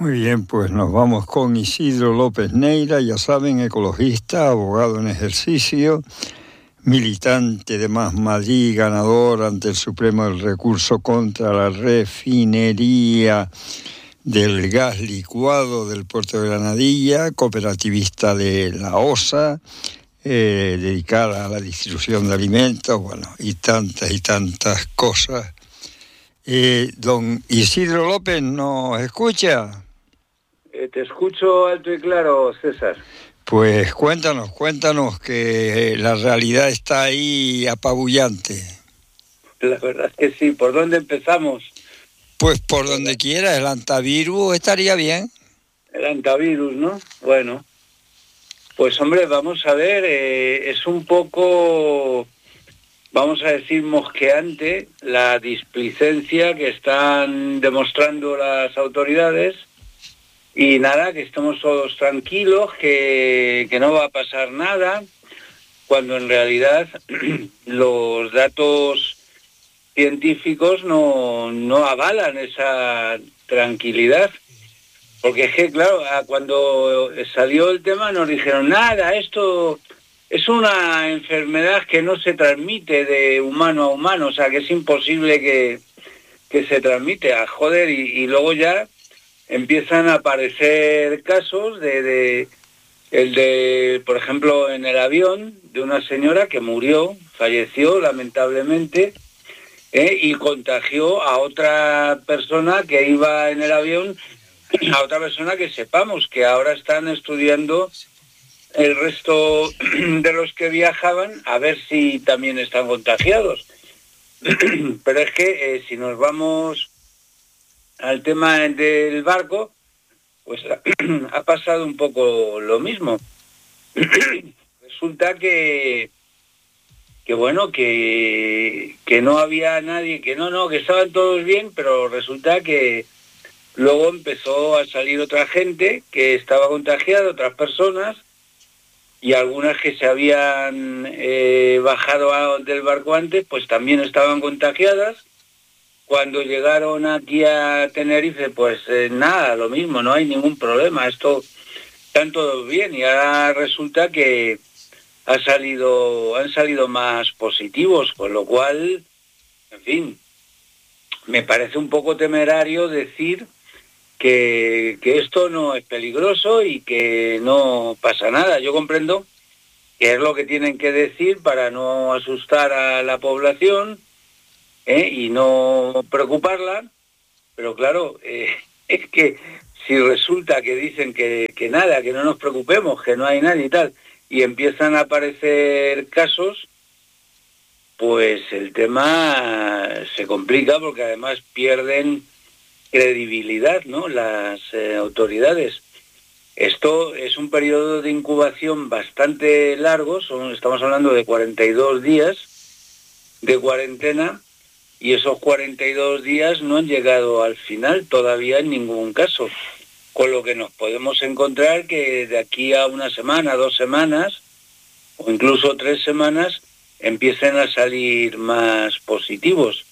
Muy bien, pues nos vamos con Isidro López Neira, ya saben, ecologista, abogado en ejercicio, militante de Más Madrid, ganador ante el Supremo del recurso contra la refinería del gas licuado del puerto de Granadilla, cooperativista de la OSA, dedicada a la distribución de alimentos, bueno, y tantas cosas. Don Isidro López, ¿nos escucha? Te escucho alto y claro, César. Pues cuéntanos que la realidad está ahí apabullante. La verdad es que sí. ¿Por dónde empezamos? Pues por donde quiera, el antivirus estaría bien. El antivirus, ¿no? Bueno, pues hombre, vamos a ver, es un poco, vamos a decir, mosqueante la displicencia que están demostrando las autoridades. Y nada, que estemos todos tranquilos, que no va a pasar nada, cuando en realidad los datos científicos no avalan esa tranquilidad. Porque es que, claro, cuando salió el tema nos dijeron, nada, esto es una enfermedad que no se transmite de humano a humano, o sea, que es imposible que se transmite. Joder, y luego ya empiezan a aparecer casos por ejemplo, en el avión, de una señora que falleció lamentablemente, y contagió a otra persona que iba en el avión, a otra persona que sepamos que ahora están estudiando el resto de los que viajaban a ver si también están contagiados. Pero es que si nos vamos al tema del barco, pues ha pasado un poco lo mismo. Resulta que bueno, que no había nadie, que que estaban todos bien, pero resulta que luego empezó a salir otra gente que estaba contagiada, otras personas, y algunas que se habían bajado del barco antes, pues también estaban contagiadas. Cuando llegaron aquí a Tenerife, pues nada, lo mismo, no hay ningún problema, están todos bien, y ahora resulta que han salido más positivos, con lo cual, en fin, me parece un poco temerario decir que esto no es peligroso y que no pasa nada. Yo comprendo que es lo que tienen que decir para no asustar a la población, y no preocuparla, pero claro, es que si resulta que dicen que nada, que no nos preocupemos, que no hay nadie y tal, y empiezan a aparecer casos, pues el tema se complica, porque además pierden credibilidad, ¿no?, las autoridades. Esto es un periodo de incubación bastante largo, estamos hablando de 42 días de cuarentena, y esos 42 días no han llegado al final todavía en ningún caso. Con lo que nos podemos encontrar que de aquí a una semana, 2 semanas, o incluso 3 semanas, empiecen a salir más positivos.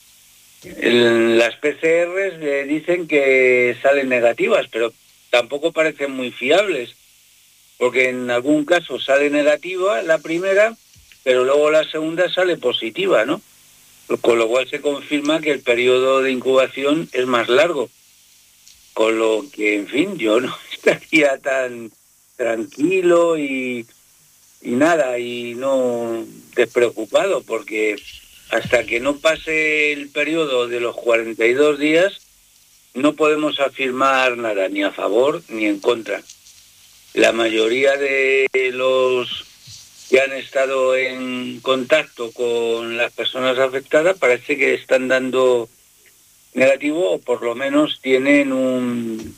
Las PCRs dicen que salen negativas, pero tampoco parecen muy fiables, porque en algún caso sale negativa la primera, pero luego la segunda sale positiva, ¿no? Con lo cual se confirma que el periodo de incubación es más largo. Con lo que, en fin, yo no estaría tan tranquilo y nada, y no despreocupado, porque hasta que no pase el periodo de los 42 días, no podemos afirmar nada, ni a favor ni en contra. La mayoría de los que han estado en contacto con las personas afectadas parece que están dando negativo, o por lo menos tienen un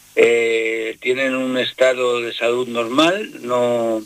estado de salud normal, no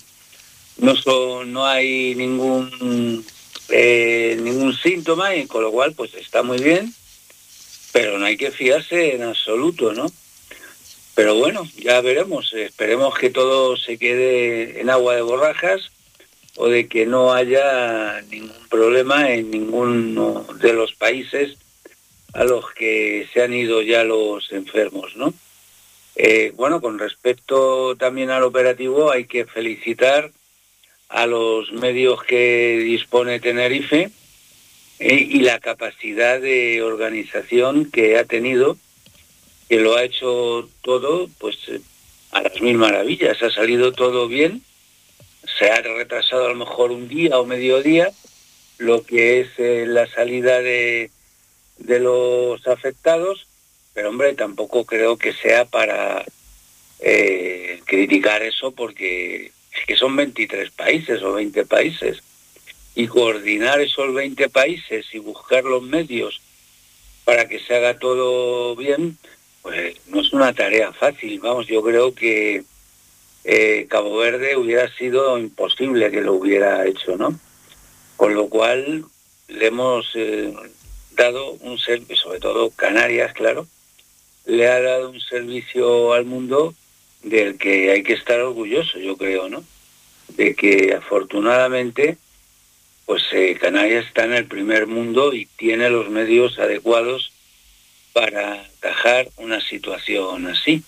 hay ningún síntoma, y con lo cual pues está muy bien, pero no hay que fiarse en absoluto, ¿no? Pero bueno, ya veremos, esperemos que todo se quede en agua de borrajas, o de que no haya ningún problema en ninguno de los países a los que se han ido ya los enfermos, ¿no? Bueno, con respecto también al operativo, hay que felicitar a los medios que dispone Tenerife y la capacidad de organización que ha tenido, que lo ha hecho todo pues a las mil maravillas. Ha salido todo bien, se ha retrasado a lo mejor un día o mediodía lo que es la salida de los afectados, pero hombre, tampoco creo que sea para criticar eso, porque es que son 23 países o 20 países, y coordinar esos 20 países y buscar los medios para que se haga todo bien, pues no es una tarea fácil. Vamos, yo creo que Cabo Verde hubiera sido imposible que lo hubiera hecho, ¿no? Con lo cual le hemos dado un servicio, sobre todo Canarias, claro, le ha dado un servicio al mundo del que hay que estar orgulloso, yo creo, ¿no? De que afortunadamente pues Canarias está en el primer mundo y tiene los medios adecuados para atajar una situación así.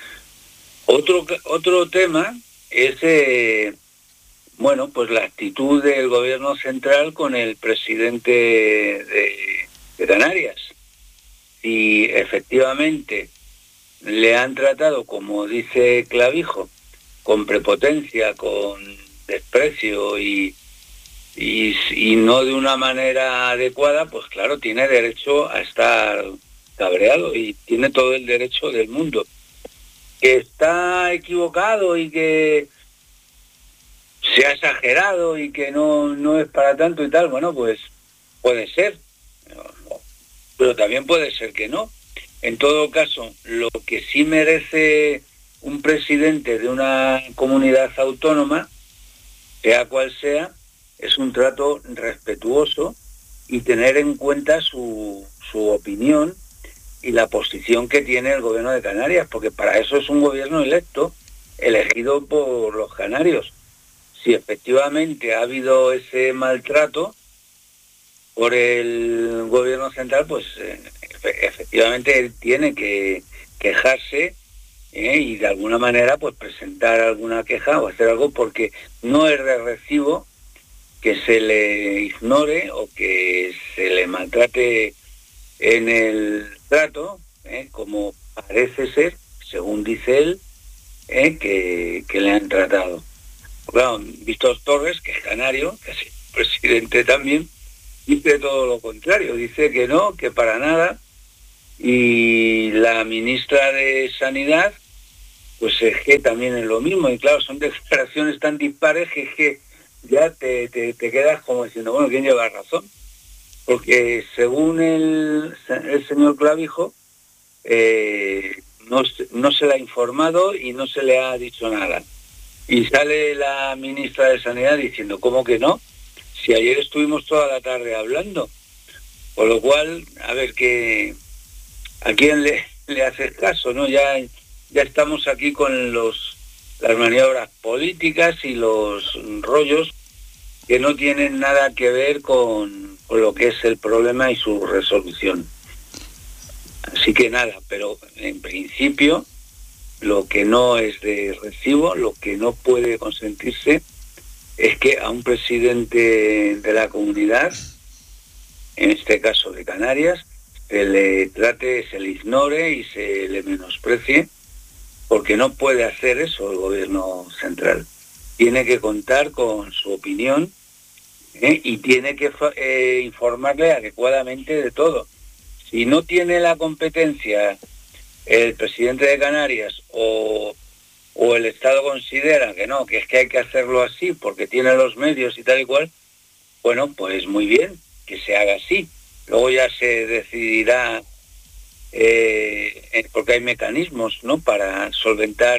Otro tema es, bueno, pues la actitud del gobierno central con el presidente de Canarias. Si efectivamente le han tratado, como dice Clavijo, con prepotencia, con desprecio y no de una manera adecuada, pues claro, tiene derecho a estar cabreado y tiene todo el derecho del mundo. Que está equivocado y que se ha exagerado y que no es para tanto y tal, bueno, pues puede ser, pero también puede ser que no. En todo caso, lo que sí merece un presidente de una comunidad autónoma, sea cual sea, es un trato respetuoso y tener en cuenta su opinión y la posición que tiene el gobierno de Canarias, porque para eso es un gobierno electo, elegido por los canarios. Si efectivamente ha habido ese maltrato por el gobierno central, pues efectivamente él tiene que quejarse y de alguna manera pues presentar alguna queja o hacer algo, porque no es de recibo que se le ignore o que se le maltrate en el trato, como parece ser, según dice él, que le han tratado. Claro, Víctor Torres, que es canario, que es presidente también, dice todo lo contrario, dice que no, que para nada, y la ministra de Sanidad, pues es que también es lo mismo, y claro, son declaraciones tan dispares que es que ya te quedas como diciendo, bueno, ¿quién lleva razón? Porque según el señor Clavijo, no se le ha informado y no se le ha dicho nada. Y sale la ministra de Sanidad diciendo, ¿cómo que no? Si ayer estuvimos toda la tarde hablando. Con lo cual, a ver, ¿a quién le haces caso, no? Ya estamos aquí con las maniobras políticas y los rollos que no tienen nada que ver con lo que es el problema y su resolución. Así que nada, pero en principio lo que no es de recibo, lo que no puede consentirse es que a un presidente de la comunidad, en este caso de Canarias, se le trate, se le ignore y se le menosprecie, porque no puede hacer eso el gobierno central. Tiene que contar con su opinión y tiene que informarle adecuadamente de todo. Si no tiene la competencia el presidente de Canarias o el Estado considera que no, que es que hay que hacerlo así porque tiene los medios y tal y cual, bueno, pues muy bien, que se haga así. Luego ya se decidirá, porque hay mecanismos, ¿no?, para solventar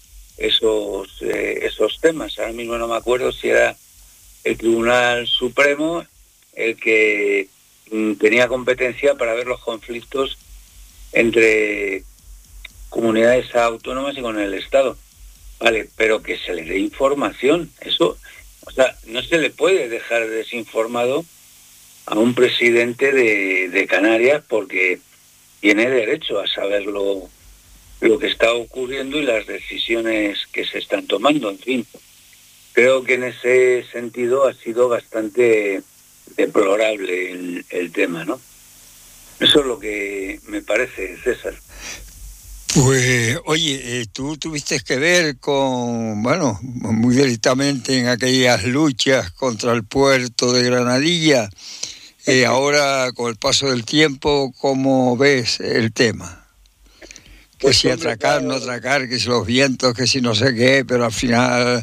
esos temas. Ahora mismo no me acuerdo si era el Tribunal Supremo el que tenía competencia para ver los conflictos entre comunidades autónomas y con el Estado. Vale, pero que se le dé información. Eso, o sea, no se le puede dejar desinformado a un presidente de Canarias, porque tiene derecho a saberlo lo que está ocurriendo y las decisiones que se están tomando. En fin, creo que en ese sentido ha sido bastante deplorable el tema, ¿no? Eso es lo que me parece, César. Pues, oye, tú tuviste que ver con, bueno, muy directamente en aquellas luchas contra el puerto de Granadilla. Ahora, con el paso del tiempo, ¿cómo ves el tema? Que Pues, si hombre, atracar, claro, no atracar, que si los vientos, que si no sé qué, pero al final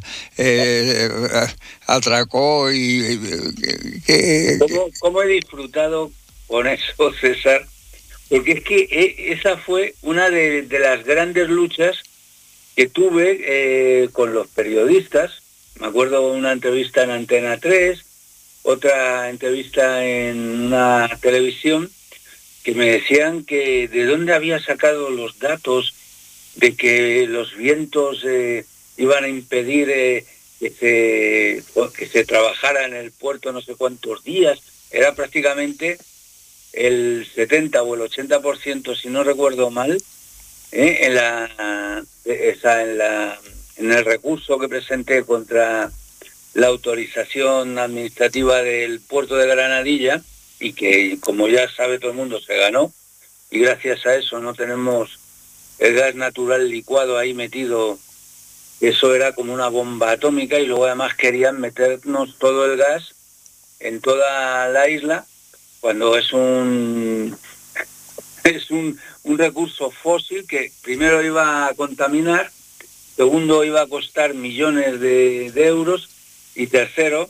atracó y... ¿Cómo he disfrutado con eso, César? Porque es que esa fue una de las grandes luchas que tuve con los periodistas. Me acuerdo de una entrevista en Antena 3, otra entrevista en una televisión, que me decían que de dónde había sacado los datos de que los vientos iban a impedir que se trabajara en el puerto no sé cuántos días. Era prácticamente el 70 o el 80%, si no recuerdo mal, en el recurso que presenté contra la autorización administrativa del puerto de Granadilla, y que, como ya sabe todo el mundo, se ganó, y gracias a eso no tenemos el gas natural licuado ahí metido. Eso era como una bomba atómica, y luego además querían meternos todo el gas en toda la isla, cuando es un recurso fósil que primero iba a contaminar, segundo iba a costar millones de euros, y tercero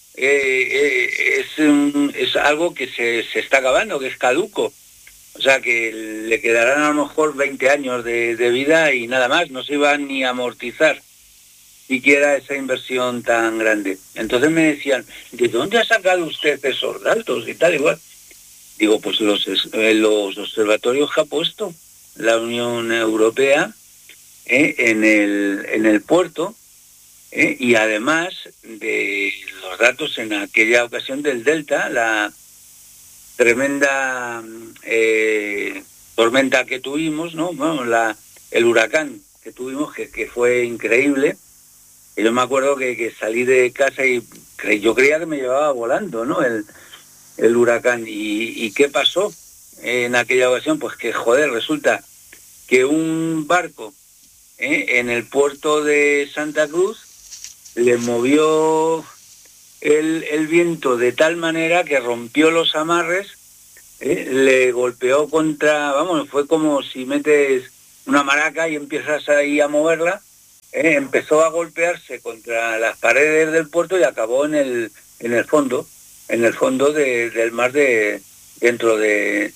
es algo que se está acabando, que es caduco. O sea, que le quedarán a lo mejor 20 años de vida y nada más, no se iba ni a amortizar siquiera esa inversión tan grande. Entonces me decían, ¿de dónde ha sacado usted esos datos y tal igual? Digo, pues los observatorios que ha puesto la Unión Europea en el puerto, y además de los datos en aquella ocasión del Delta, la tremenda tormenta que tuvimos, ¿no? Bueno, el huracán que tuvimos, que fue increíble. Y yo me acuerdo que salí de casa y yo creía que me llevaba volando, ¿no? El huracán. ¿Y qué pasó en aquella ocasión? Pues que, joder, resulta que un barco en el puerto de Santa Cruz le movió el viento de tal manera que rompió los amarres, le golpeó contra, vamos, fue como si metes una maraca y empiezas ahí a moverla, empezó a golpearse contra las paredes del puerto y acabó en el fondo del mar, dentro del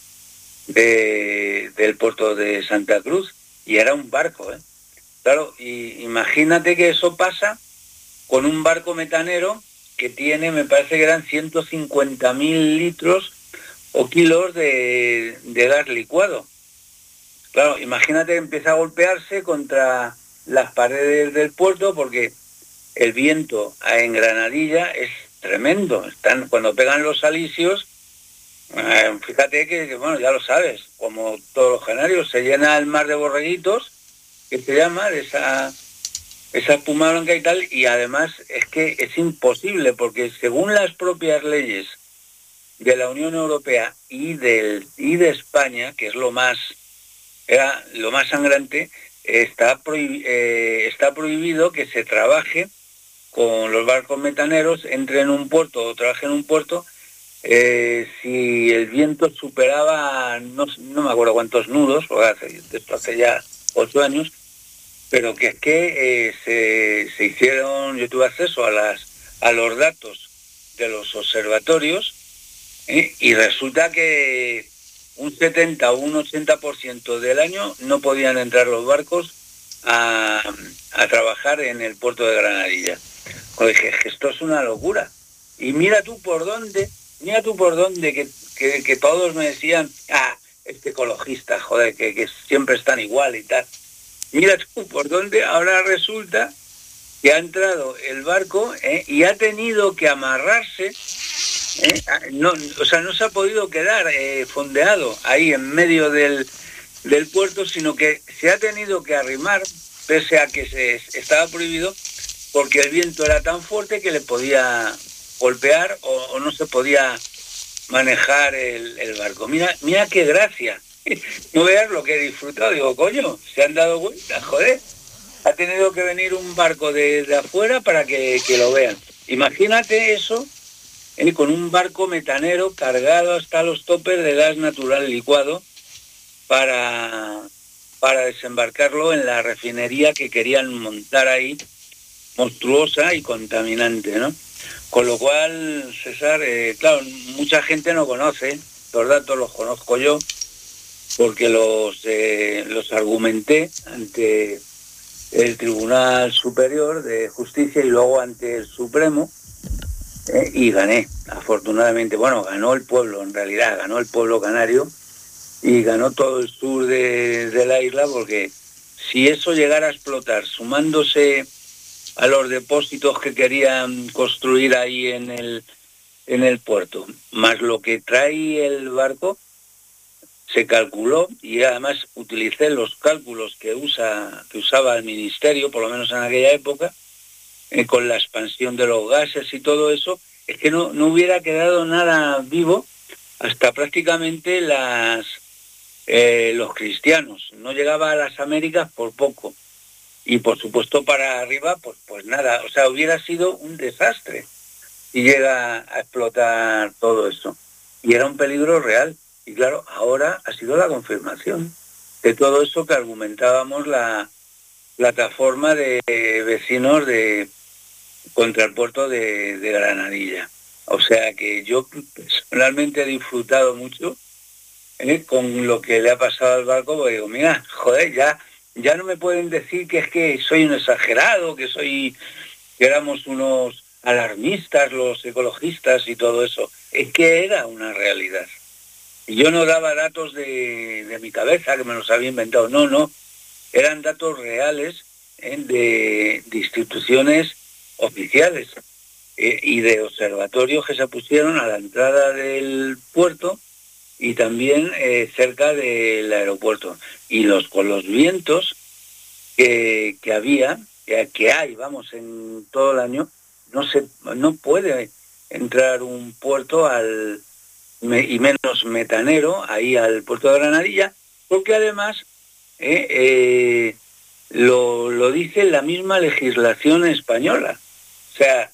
puerto de Santa Cruz, y era un barco, Claro, y imagínate que eso pasa con un barco metanero que tiene, me parece que eran 150.000 litros o kilos de gas licuado. Claro, imagínate que empieza a golpearse contra las paredes del puerto, porque el viento en Granadilla es tremendo. Cuando pegan los alisios, fíjate que, bueno, ya lo sabes, como todos los canarios, se llena el mar de borreguitos, que se llama, de esa espuma blanca y tal, y además es que es imposible, porque según las propias leyes de la Unión Europea y de España, que es lo más sangrante, está prohibido que se trabaje con los barcos metaneros, entre en un puerto o trabaje en un puerto, si el viento superaba, no me acuerdo cuántos nudos, porque esto hace ya 8 años, pero que es que se hicieron, yo tuve acceso a los datos de los observatorios, y resulta que un 70 o un 80% del año no podían entrar los barcos a trabajar en el puerto de Granadilla. Pues dije, esto es una locura. Y mira tú por dónde, que todos me decían, este ecologista, joder, que siempre están igual y tal. Mira tú por dónde ahora resulta que ha entrado el barco, y ha tenido que amarrarse, no se ha podido quedar fondeado ahí en medio del del puerto, sino que se ha tenido que arrimar, pese a que estaba prohibido, porque el viento era tan fuerte que le podía golpear o no se podía manejar el barco. Mira qué gracia. No veas lo que he disfrutado. Digo, coño, se han dado cuenta, joder. Ha tenido que venir un barco de afuera para que lo vean. Imagínate eso, con un barco metanero cargado hasta los topes de gas natural licuado para desembarcarlo en la refinería que querían montar ahí, monstruosa y contaminante, ¿no? Con lo cual, César, claro, mucha gente no conoce, los datos los conozco yo, porque los argumenté ante el Tribunal Superior de Justicia y luego ante el Supremo, y gané, afortunadamente. Bueno, ganó el pueblo, en realidad, ganó el pueblo canario y ganó todo el sur de la isla, porque si eso llegara a explotar, sumándose a los depósitos que querían construir ahí en el puerto, más lo que trae el barco, se calculó, y además utilicé los cálculos que usaba el ministerio, por lo menos en aquella época, con la expansión de los gases y todo eso, es que no hubiera quedado nada vivo hasta prácticamente los cristianos. No llegaba a las Américas por poco. Y por supuesto para arriba, pues nada, o sea, hubiera sido un desastre y llega a explotar todo eso. Y era un peligro real. Y claro, ahora ha sido la confirmación de todo eso que argumentábamos la plataforma de vecinos contra el puerto de Granadilla. O sea que yo personalmente he disfrutado mucho con lo que le ha pasado al barco, porque digo, mira, joder, ya no me pueden decir que es que soy un exagerado, que éramos unos alarmistas los ecologistas y todo eso. Es que era una realidad. Y yo no daba datos de mi cabeza, que me los había inventado. No. Eran datos reales de instituciones oficiales y de observatorios que se pusieron a la entrada del puerto y también cerca del aeropuerto. Y con los vientos que hay, vamos, en todo el año, no puede entrar un puerto y menos metanero ahí al puerto de Granadilla, porque además lo dice la misma legislación española. O sea,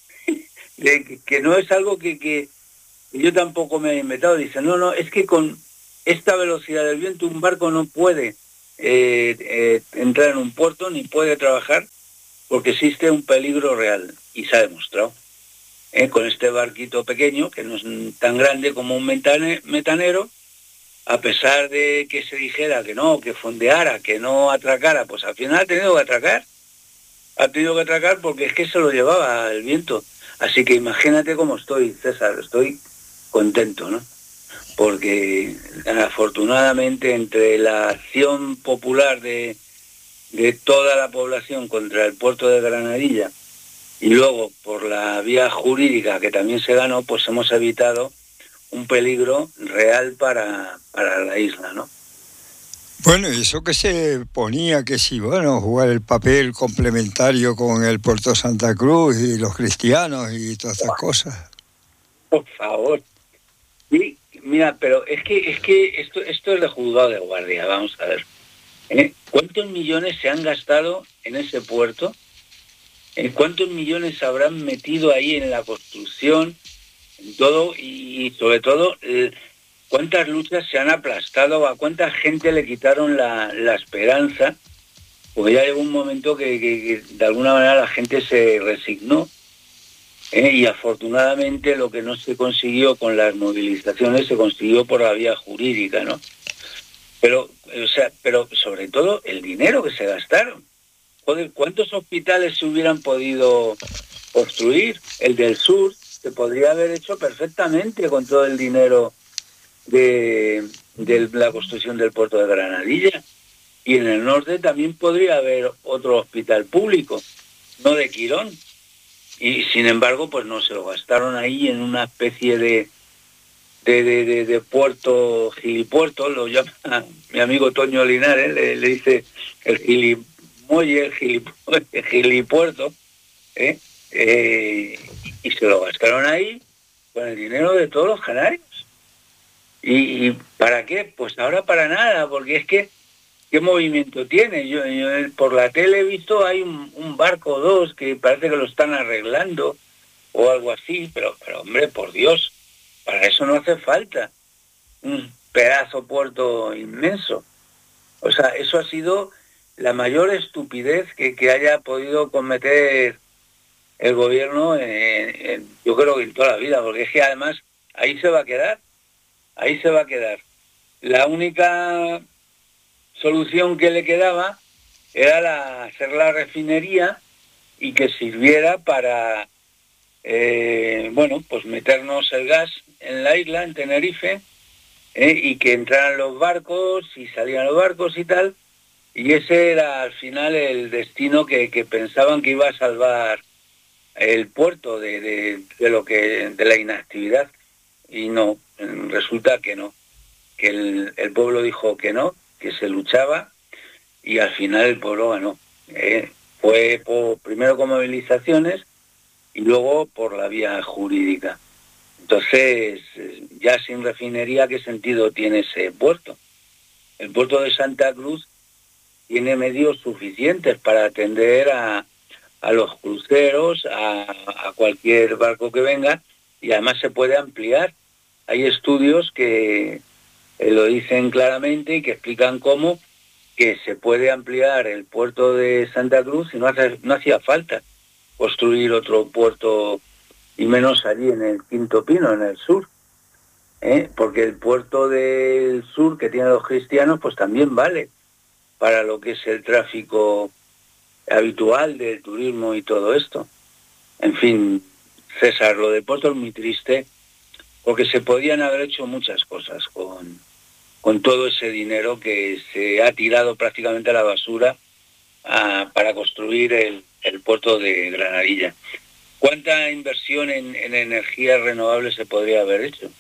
que no es algo que yo tampoco me he inventado. Dice, no, es que con esta velocidad del viento un barco no puede entrar en un puerto ni puede trabajar porque existe un peligro real, y se ha demostrado. Con este barquito pequeño, que no es tan grande como un metanero, a pesar de que se dijera que no, que fondeara, que no atracara, pues al final ha tenido que atracar. Ha tenido que atracar porque es que se lo llevaba el viento. Así que imagínate cómo estoy, César, estoy contento, ¿no? Porque afortunadamente entre la acción popular de toda la población contra el puerto de Granadilla y luego por la vía jurídica que también se ganó, pues hemos evitado un peligro real para la isla, ¿no? Bueno, y eso que se ponía, que sí, bueno, jugar el papel complementario con el Puerto Santa Cruz y los cristianos y todas estas cosas. Por favor. Sí, mira, pero es que esto es de juzgado de guardia, vamos a ver. ¿Cuántos millones se han gastado en ese puerto? ¿Cuántos millones habrán metido ahí en la construcción, en todo? Y sobre todo, ¿cuántas luchas se han aplastado? ¿A cuánta gente le quitaron la esperanza? Porque ya llegó un momento que de alguna manera la gente se resignó. Y afortunadamente lo que no se consiguió con las movilizaciones se consiguió por la vía jurídica, ¿no? Pero sobre todo el dinero que se gastaron. Joder, ¿cuántos hospitales se hubieran podido construir? El del sur se podría haber hecho perfectamente con todo el dinero de la construcción del puerto de Granadilla. Y en el norte también podría haber otro hospital público, no de Quirón. Y sin embargo, pues no, se lo gastaron ahí en una especie de de puerto, gilipuerto, lo llama mi amigo Toño Linares, le dice el gilimoye, el gilipuerto, ¿eh? Y se lo gastaron ahí con el dinero de todos los canarios. ¿Y para qué? Pues ahora para nada, porque es que ¿qué movimiento tiene? Yo por la tele he visto, hay un barco o dos que parece que lo están arreglando o algo así, pero hombre, por Dios, para eso no hace falta un pedazo puerto inmenso. O sea, eso ha sido la mayor estupidez que haya podido cometer el gobierno, yo creo que en toda la vida, porque es que además ahí se va a quedar. La única solución que le quedaba era hacer la refinería y que sirviera para, pues meternos el gas en la isla, en Tenerife, y que entraran los barcos y salían los barcos y tal, y ese era al final el destino que pensaban que iba a salvar el puerto de la inactividad, y no, resulta que no, que el pueblo dijo que no, que se luchaba, y al final el pueblo ganó. Fue primero con movilizaciones y luego por la vía jurídica. Entonces, ya sin refinería, ¿qué sentido tiene ese puerto? El puerto de Santa Cruz tiene medios suficientes para atender a los cruceros, a cualquier barco que venga, y además se puede ampliar. Hay estudios que lo dicen claramente y que explican cómo que se puede ampliar el puerto de Santa Cruz y no hacía falta construir otro puerto, y menos allí en el Quinto Pino, en el sur, porque el puerto del sur que tienen los cristianos pues también vale para lo que es el tráfico habitual del turismo y todo esto. En fin, César, lo del puerto es muy triste, porque se podían haber hecho muchas cosas con todo ese dinero que se ha tirado prácticamente a la basura para construir el puerto de Granadilla. ¿Cuánta inversión en energías renovables se podría haber hecho?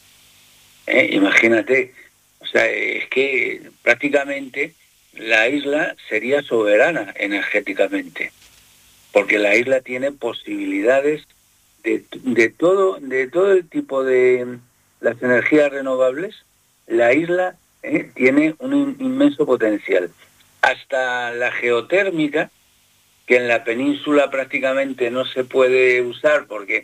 Imagínate, o sea, es que prácticamente la isla sería soberana energéticamente, porque la isla tiene posibilidades de todo el tipo de las energías renovables. La isla tiene un inmenso potencial. Hasta la geotérmica, que en la península prácticamente no se puede usar porque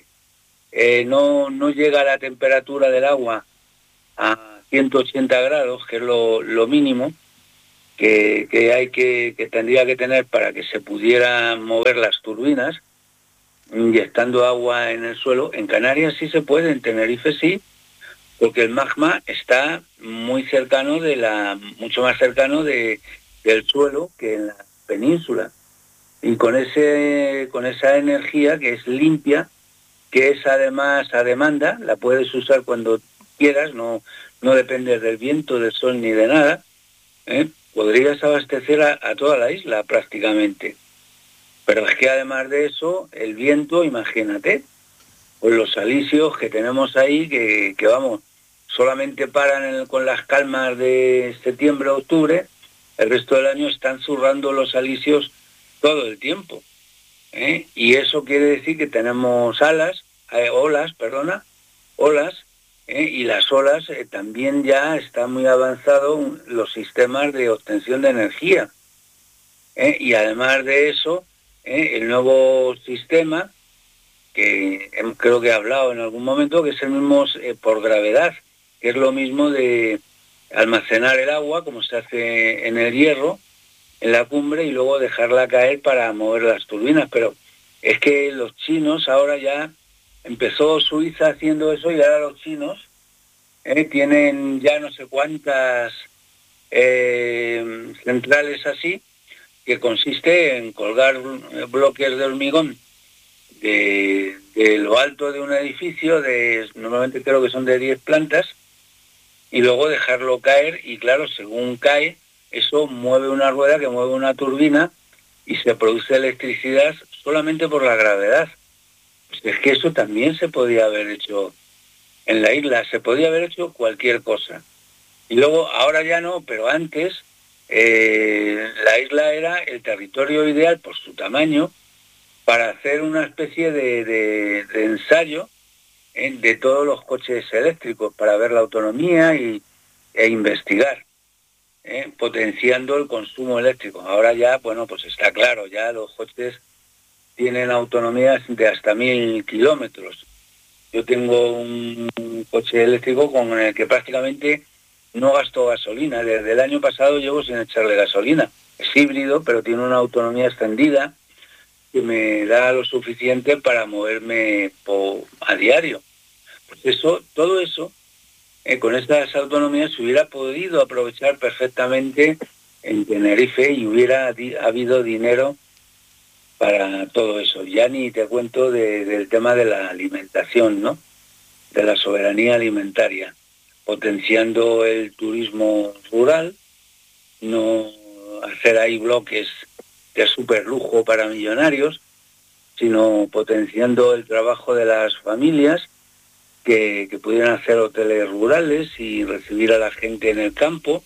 no llega la temperatura del agua a 180 grados, que es lo mínimo que tendría que tener para que se pudieran mover las turbinas, inyectando agua en el suelo. En Canarias sí se puede, en Tenerife sí, porque el magma está muy cercano mucho más cercano del suelo que en la península. Y con esa energía que es limpia, que es además a demanda, la puedes usar cuando quieras, no depende del viento, del sol ni de nada, podrías abastecer a toda la isla prácticamente. Pero es que además de eso, el viento, imagínate, pues los alisios que tenemos ahí, que vamos, solamente paran con las calmas de septiembre, octubre, el resto del año están zurrando los alisios todo el tiempo. Y eso quiere decir que tenemos olas, y las olas también ya están muy avanzados los sistemas de obtención de energía. Y además de eso, el nuevo sistema, que creo que he hablado en algún momento, que es el mismo por gravedad, que es lo mismo de almacenar el agua, como se hace en el Hierro, en la cumbre, y luego dejarla caer para mover las turbinas. Pero es que los chinos ahora ya, empezó Suiza haciendo eso, y ahora los chinos tienen ya no sé cuántas centrales así, que consiste en colgar bloques de hormigón de lo alto de un edificio, normalmente creo que son de 10 plantas, y luego dejarlo caer, y claro, según cae, eso mueve una rueda que mueve una turbina y se produce electricidad solamente por la gravedad. Pues es que eso también se podía haber hecho en la isla. Se podía haber hecho cualquier cosa. Y luego, ahora ya no, pero antes, la isla era el territorio ideal por su tamaño para hacer una especie de ensayo de todos los coches eléctricos para ver la autonomía e investigar, potenciando el consumo eléctrico. Ahora ya, bueno, pues está claro, ya los coches tienen autonomías de hasta 1000 kilómetros. Yo tengo un coche eléctrico con el que prácticamente no gasto gasolina. Desde el año pasado llevo sin echarle gasolina. Es híbrido, pero tiene una autonomía extendida que me da lo suficiente para moverme a diario. Pues todo eso, con estas autonomías se hubiera podido aprovechar perfectamente en Tenerife y hubiera habido dinero para todo eso. Ya ni te cuento del tema de la alimentación, ¿no? De la soberanía alimentaria, potenciando el turismo rural, no hacer ahí bloques de super lujo para millonarios, sino potenciando el trabajo de las familias que pudieran hacer hoteles rurales y recibir a la gente en el campo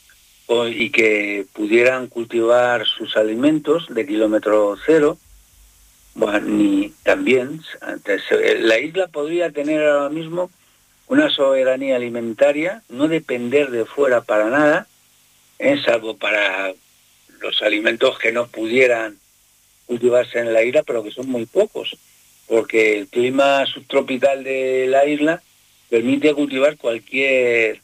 y que pudieran cultivar sus alimentos de kilómetro cero. Bueno, también la isla podría tener ahora mismo una soberanía alimentaria, no depender de fuera para nada, salvo para los alimentos que no pudieran cultivarse en la isla, pero que son muy pocos, porque el clima subtropical de la isla permite cultivar cualquier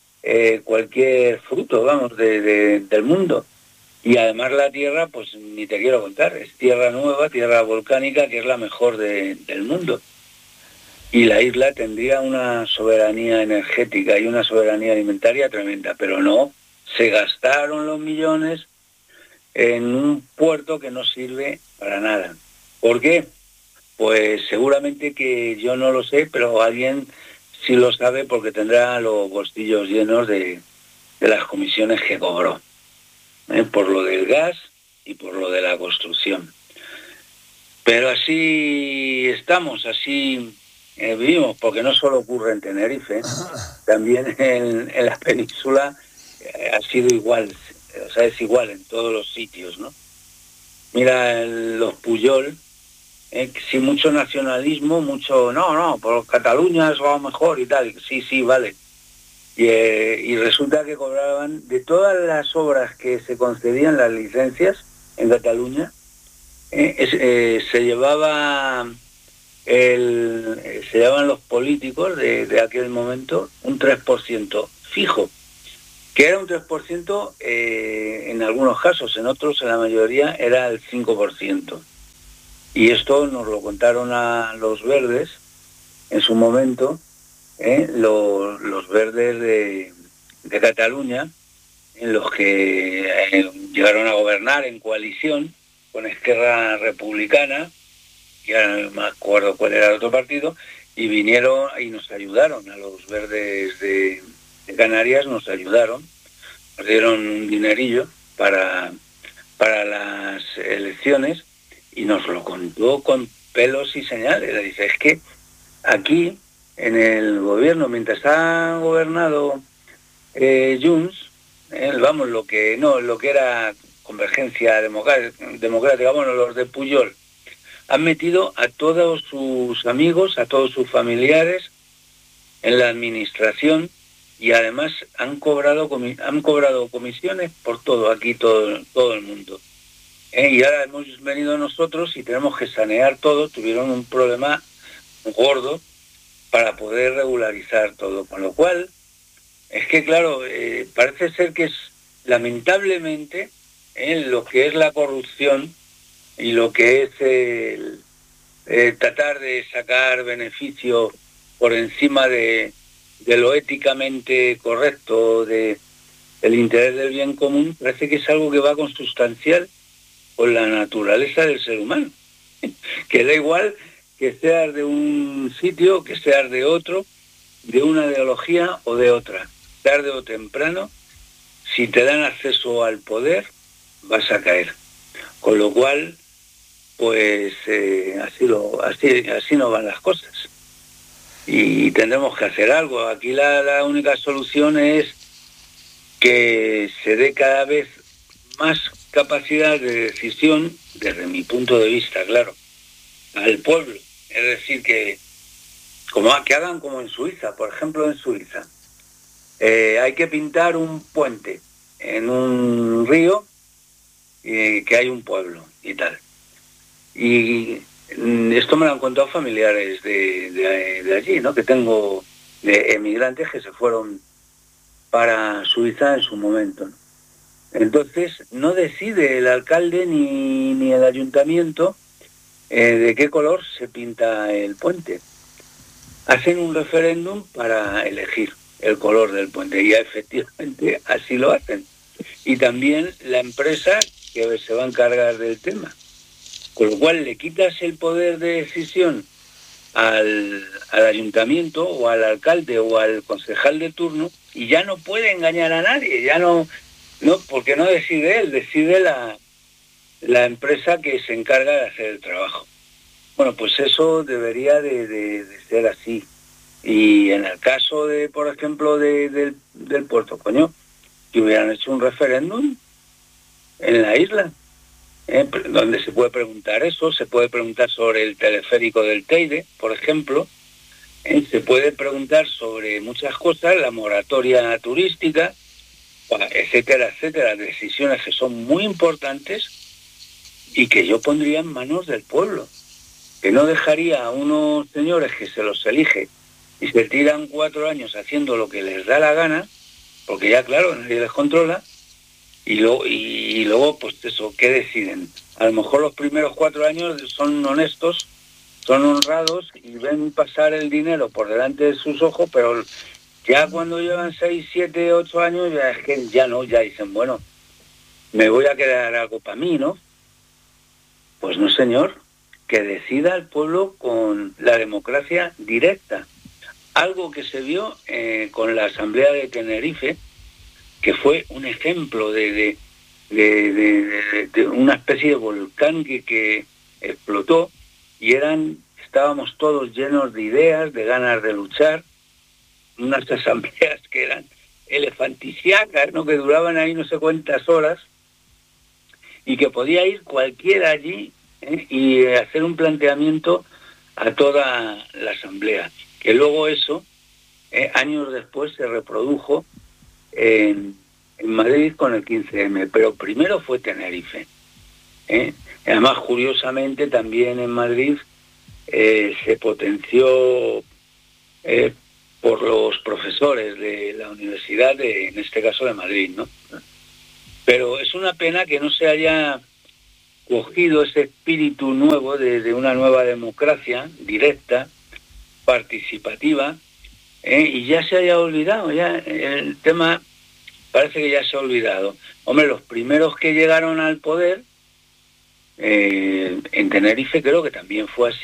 fruto, vamos, del mundo. Y además la tierra, pues ni te quiero contar, es tierra nueva, tierra volcánica, que es la mejor del mundo. Y la isla tendría una soberanía energética y una soberanía alimentaria tremenda, pero no, se gastaron los millones en un puerto que no sirve para nada. ¿Por qué? Pues seguramente que yo no lo sé, pero alguien sí lo sabe porque tendrá los bolsillos llenos de las comisiones que cobró, por lo del gas y por lo de la construcción. Pero así estamos, así vivimos, porque no solo ocurre en Tenerife, también en la península ha sido igual, o sea, es igual en todos los sitios, ¿no? Mira, los Pujol, sin mucho nacionalismo, no, por Cataluña es lo mejor y tal, sí, vale. Y resulta que cobraban de todas las obras que se concedían las licencias en Cataluña, se llevaban los políticos de aquel momento un 3% fijo, que era un 3% en algunos casos, en otros, en la mayoría, era el 5%. Y esto nos lo contaron a los verdes en su momento, los verdes de Cataluña, en los que llegaron a gobernar en coalición con Esquerra Republicana, ya no me acuerdo cuál era el otro partido, y vinieron y nos ayudaron, a los verdes de Canarias nos ayudaron, nos dieron un dinerillo para las elecciones y nos lo contó con pelos y señales. Le dice, es que aquí en el gobierno, mientras ha gobernado Junts, vamos, lo que era Convergencia Democrática, bueno, los de Pujol, han metido a todos sus amigos, a todos sus familiares en la administración y además han cobrado comisiones por todo, aquí todo el mundo. Y ahora hemos venido nosotros y tenemos que sanear todo. Tuvieron un problema gordo para poder regularizar todo, con lo cual es que, claro, parece ser que es lamentablemente lo que es la corrupción y lo que es tratar de sacar beneficio por encima de lo éticamente correcto, del interés del bien común, parece que es algo que va consustancial con la naturaleza del ser humano, que da igual que seas de un sitio, que seas de otro, de una ideología o de otra. Tarde o temprano, si te dan acceso al poder, vas a caer. Con lo cual, pues así no van las cosas. y tendremos que hacer algo. Aquí la única solución es que se dé cada vez más capacidad de decisión, desde mi punto de vista, claro, al pueblo. Es decir, que hagan como en Suiza, por ejemplo, en Suiza. Hay que pintar un puente en un río que hay un pueblo y tal. Y esto me lo han contado familiares de allí, ¿no? Que tengo de emigrantes que se fueron para Suiza en su momento, ¿no? Entonces no decide el alcalde ni el ayuntamiento de qué color se pinta el puente. Hacen un referéndum para elegir el color del puente y efectivamente así lo hacen. Y también la empresa que se va a encargar del tema. Con lo cual le quitas el poder de decisión al ayuntamiento o al alcalde o al concejal de turno y ya no puede engañar a nadie, ya no porque no decide él, decide la empresa que se encarga de hacer el trabajo. Bueno, pues eso debería de ser así. Y en el caso de, por ejemplo, del puerto, que hubieran hecho un referéndum en la isla, donde se puede preguntar eso, se puede preguntar sobre el teleférico del Teide, por ejemplo, se puede preguntar sobre muchas cosas, la moratoria turística, etcétera, etcétera, decisiones que son muy importantes y que yo pondría en manos del pueblo, que no dejaría a unos señores que se los elige y se tiran 4 años haciendo lo que les da la gana, porque ya claro, nadie les controla, y luego pues eso, ¿qué deciden? A lo mejor los primeros 4 años son honestos, son honrados y ven pasar el dinero por delante de sus ojos, pero ya cuando llevan 6, 7, 8 años, ya es que ya dicen, bueno, me voy a quedar algo para mí, ¿no? Pues no, señor, que decida el pueblo con la democracia directa. Algo que se vio con la Asamblea de Tenerife, que fue un ejemplo de una especie de volcán que explotó y estábamos todos llenos de ideas, de ganas de luchar, unas asambleas que eran elefanticiacas, ¿no? Que duraban ahí no sé cuántas horas y que podía ir cualquiera allí y hacer un planteamiento a toda la asamblea, que luego eso años después se reprodujo en Madrid con el 15M, pero primero fue Tenerife. Además, curiosamente, también en Madrid se potenció por los profesores de la universidad, en este caso de Madrid, ¿no? Pero es una pena que no se haya cogido ese espíritu nuevo de una nueva democracia directa, participativa, y ya se haya olvidado, ya el tema parece que ya se ha olvidado. Hombre, los primeros que llegaron al poder en Tenerife creo que también fue así.